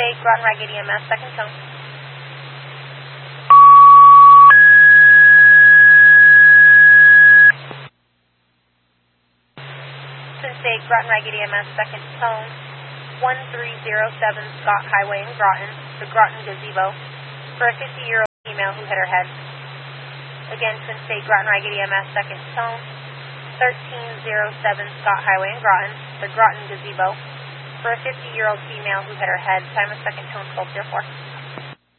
State, Groton Ragged EMS, second tone. Twin State, Groton Ragged EMS, second tone. 1307 Scott Highway in Groton, the Groton Gazebo, for a 50-year-old female who hit her head. Again, Twin State, Groton Ragged EMS, second tone. 1307 Scott Highway in Groton, the Groton Gazebo, for a 50-year-old female who hit her head. Time of second tone, 1204.